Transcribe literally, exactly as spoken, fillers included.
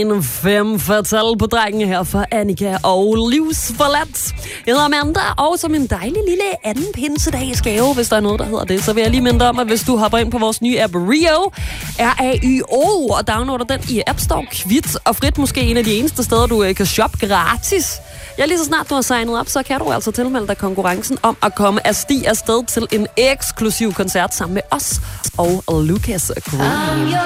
en fem fatal på drengen her for Annika og Livsforladt. Jeg hedder Amanda, og som en dejlig lille anden pinsedagsgave, hvis der er noget, der hedder det, så vil jeg lige minde om, at hvis du hopper ind på vores nye app Rio, R A Y O, og downloader den i App Store, kvit og frit, måske en af de eneste steder, du kan shoppe gratis. Ja, lige så snart du har signet op, så kan du altså tilmelde dig konkurrencen om at komme af sti afsted til en eksklusiv koncert sammen med os og Lucas Graham.